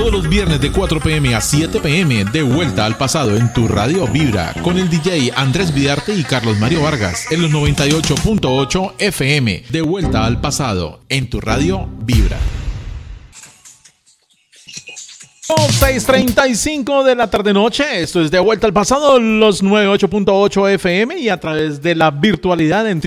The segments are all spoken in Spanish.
Todos los viernes de 4 p.m. a 7 p.m. de Vuelta al Pasado en tu radio Vibra con el DJ Andrés Vidarte y Carlos Mario Vargas en los 98.8 FM. De Vuelta al Pasado en tu radio Vibra. 6:35 de la tarde-noche, esto es De Vuelta al Pasado, los 98.8 FM y a través de la virtualidad en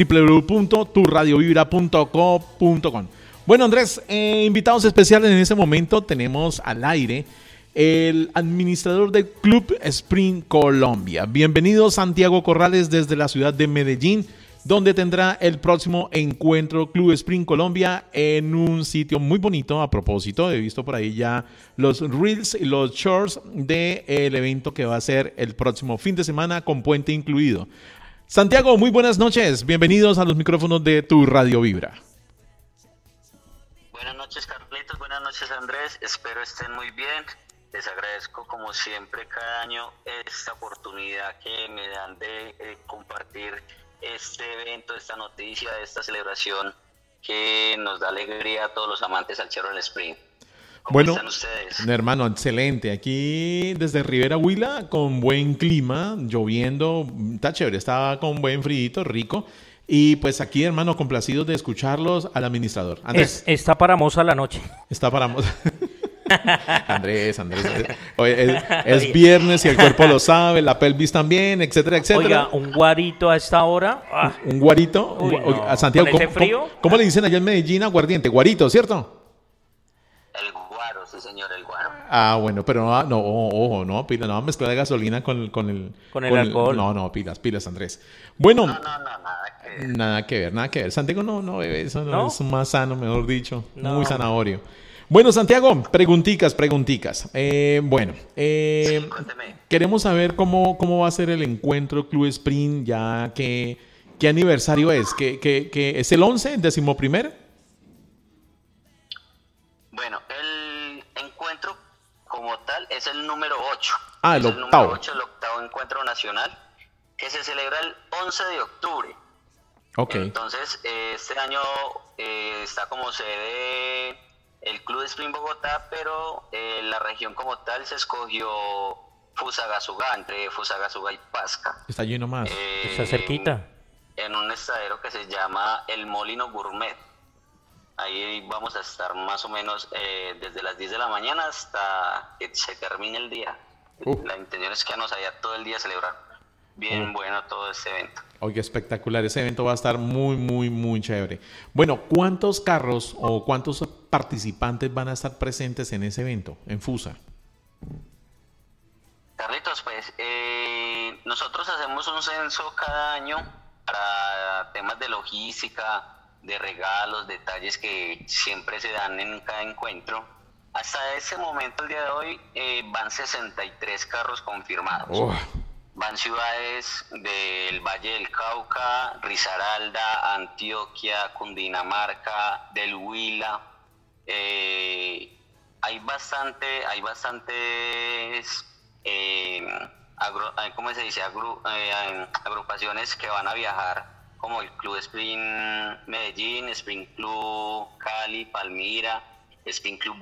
www.turadiovibra.co.com. Bueno, Andrés, invitados especiales en este momento tenemos al aire el administrador del Club Sprint Colombia. Bienvenido Santiago Corrales desde la ciudad de Medellín, donde tendrá el próximo encuentro Club Sprint Colombia en un sitio muy bonito. A propósito, he visto por ahí ya los reels y los shorts del evento que va a ser el próximo fin de semana con puente incluido. Santiago, muy buenas noches. Bienvenidos a los micrófonos de tu Radio Vibra. Buenas noches, Carlitos. Buenas noches, Andrés. Espero estén muy bien. Les agradezco como siempre cada año esta oportunidad que me dan de compartir este evento, esta noticia, esta celebración que nos da alegría a todos los amantes al Chevrolet Sprint. ¿Cómo están ustedes? Hermano, excelente. Aquí desde Rivera Huila con buen clima, lloviendo, está chévere, estaba con buen frío, rico. Y pues aquí, hermano, complacidos de escucharlos al administrador. Andrés. Está para moza la noche. Está para moza. Andrés. Oye, es viernes y el cuerpo lo sabe, la pelvis también, etcétera, etcétera. Oiga, un guarito a esta hora. ¿Un guarito? No. Santiago, ¿Con ese frío? ¿Cómo le dicen allá en Medellín aguardiente? Guarito, ¿cierto? El guaro, sí señor, el guaro. Ah, bueno, pero no, pila, no mezclar de gasolina con el alcohol. No, pilas, Andrés. Bueno, No, nada que ver. Nada que ver. Santiago no bebe, eso ¿No? Es más sano, mejor dicho, No. muy zanahorio. Bueno, Santiago, pregunticas. Sí, cuénteme. Queremos saber cómo va a ser el encuentro Club Sprint, ya ¿qué aniversario es? ¿Que es el 11, el 11º? Bueno, el encuentro como tal es el número 8. El octavo. octavo. El número 8, el octavo encuentro nacional, que se celebra el 11 de octubre. Ok. Entonces, este año está como sede el Club Sprint Bogotá, pero la región como tal se escogió Fusagasugá, entre Fusagasugá y Pasca. Está lleno más. Está cerquita. En un estadero que se llama El Molino Gourmet. Ahí vamos a estar más o menos desde las 10 de la mañana hasta que se termine el día. La intención es que nos haya todo el día celebrar. Bien bueno todo este evento. Oye, espectacular. Ese evento va a estar muy, muy, muy chévere. Bueno, ¿cuántos carros o cuántos participantes van a estar presentes en ese evento, en FUSA? Carlitos, pues nosotros hacemos un censo cada año para temas de logística, de regalos, detalles que siempre se dan en cada encuentro. Hasta ese momento, el día de hoy, van 63 carros confirmados. Van ciudades del Valle del Cauca, Risaralda, Antioquia, Cundinamarca, del Huila. Hay bastantes agrupaciones que van a viajar, como el Club Sprint Medellín, Sprint Club Cali, Palmira, Sprint Club